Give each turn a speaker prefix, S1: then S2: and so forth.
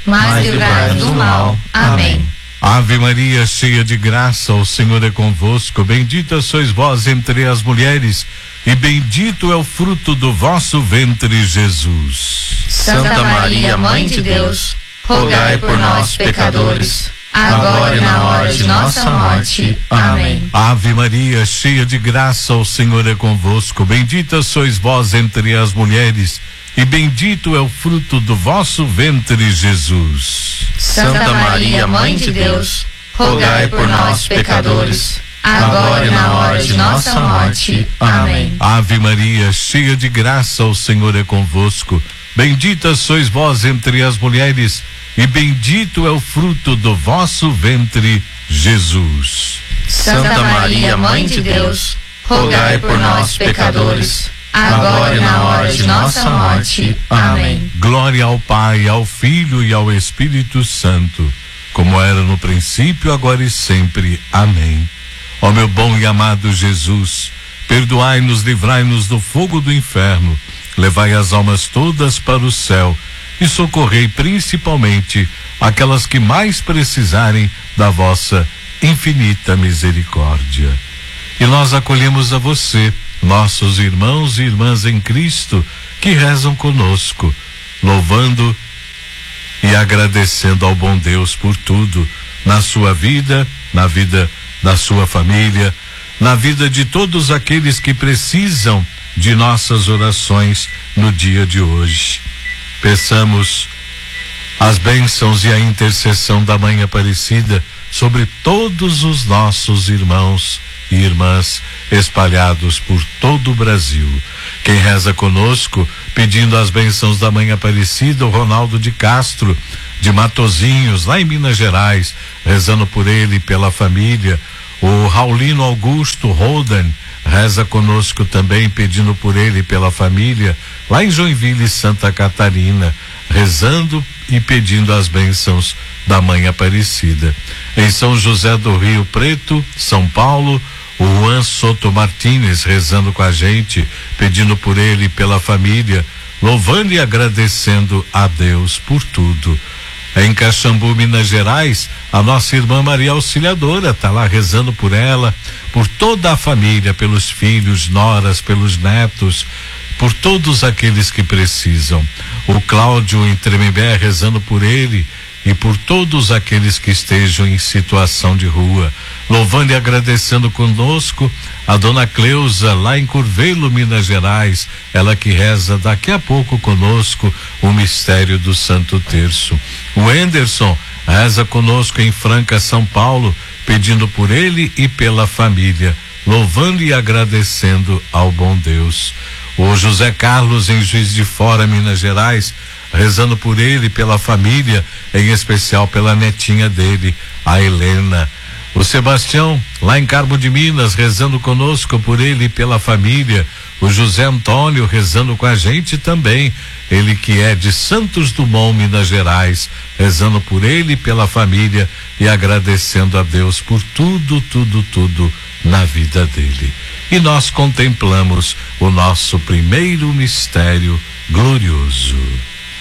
S1: mas livrai-nos do mal. Amém.
S2: Ave Maria, cheia de graça, o Senhor é convosco. Bendita sois vós entre as mulheres, e bendito é o fruto do vosso ventre, Jesus.
S1: Santa Maria, Mãe de Deus, rogai por nós, pecadores, agora e na hora de nossa morte. Amém.
S2: Ave Maria, cheia de graça, o Senhor é convosco. Bendita sois vós entre as mulheres, e bendito é o fruto do vosso ventre, Jesus.
S1: Santa Maria, Mãe de Deus, rogai por nós, pecadores, agora e na hora de nossa morte. Amém.
S2: Ave Maria, cheia de graça, o Senhor é convosco. Bendita sois vós entre as mulheres, e bendito é o fruto do vosso ventre, Jesus.
S1: Santa Maria, Mãe de Deus, rogai por nós, pecadores, agora e na hora de nossa morte. Amém.
S2: Glória ao Pai, ao Filho e ao Espírito Santo, como era no princípio, agora e sempre. Amém. Ó meu bom e amado Jesus, perdoai-nos, livrai-nos do fogo do inferno, levai as almas todas para o céu e socorrei principalmente aquelas que mais precisarem da vossa infinita misericórdia. E nós acolhemos a você, nossos irmãos e irmãs em Cristo, que rezam conosco, louvando e agradecendo ao bom Deus por tudo, na sua vida, na vida da sua família, na vida de todos aqueles que precisam de nossas orações no dia de hoje. Peçamos as bênçãos e a intercessão da Mãe Aparecida sobre todos os nossos irmãos e irmãs espalhados por todo o Brasil. Quem reza conosco, pedindo as bênçãos da Mãe Aparecida, o Ronaldo de Castro, de Matozinhos, lá em Minas Gerais, rezando por ele e pela família. O Raulino Augusto Rodan reza conosco também, pedindo por ele e pela família, lá em Joinville, Santa Catarina, rezando e pedindo as bênçãos da Mãe Aparecida. Em São José do Rio Preto, São Paulo, o Juan Soto Martínez rezando com a gente, pedindo por ele e pela família, louvando e agradecendo a Deus por tudo. Em Caxambu, Minas Gerais, a nossa irmã Maria Auxiliadora está lá rezando por ela, por toda a família, pelos filhos, noras, pelos netos, por todos aqueles que precisam. O Cláudio em Tremembé rezando por ele e por todos aqueles que estejam em situação de rua, louvando e agradecendo conosco a dona Cleusa lá em Curvelo, Minas Gerais, ela que reza daqui a pouco conosco o mistério do Santo Terço. O Anderson reza conosco em Franca, São Paulo, pedindo por ele e pela família, louvando e agradecendo ao bom Deus. O José Carlos em Juiz de Fora, Minas Gerais, rezando por ele e pela família, em especial pela netinha dele, a Helena. O Sebastião, lá em Carmo de Minas, rezando conosco por ele e pela família. O José Antônio rezando com a gente também, ele que é de Santos Dumont, Minas Gerais, rezando por ele e pela família e agradecendo a Deus por tudo na vida dele. E nós contemplamos o nosso primeiro mistério glorioso.